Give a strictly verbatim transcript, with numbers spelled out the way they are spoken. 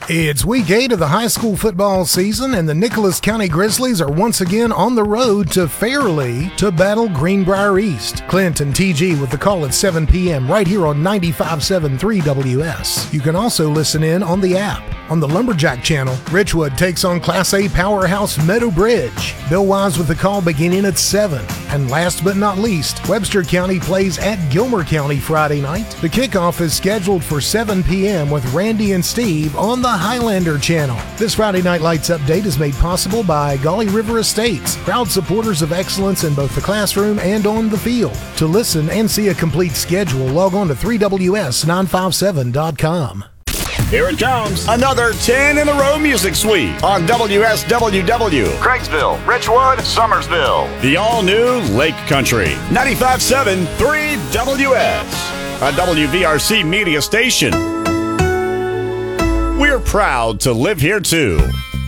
It's week eight of the high school football season, and the Nicholas County Grizzlies are once again on the road to Fairley to battle Greenbrier East. Clint and T G with the call at seven p.m. right here on ninety-five point seven three W S. You can also listen in on the app. On the Lumberjack channel, Richwood takes on Class A powerhouse Meadow Bridge. Bill Wise with the call beginning at seven. And last but not least, Webster County plays at Gilmer County Friday night. The kickoff is scheduled for seven p.m. with Randy and Steve on the Highlander channel. This Friday Night Lights update is made possible by Gauley River Estates, proud supporters of excellence in both the classroom and on the field. To listen and see a complete schedule, log on to three W S nine fifty-seven dot com. Here it comes. Another ten in a row music suite on W S W W. Craigsville, Richwood, Summersville. The all-new Lake Country. ninety-five point seven three W S. A W V R C media station. We're proud to live here, too.